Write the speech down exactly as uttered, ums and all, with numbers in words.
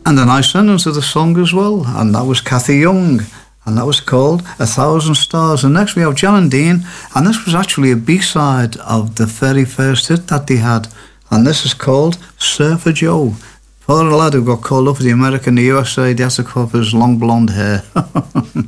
And then I sent into the song as well, and that was Cathy Young, and that was called A Thousand Stars. And next we have Jan and Dean, and this was actually a B-side of the very first hit that they had, and this is called Surfer Joe. For a lad who got called up for the American, the U S A, they had to cover his long blonde hair.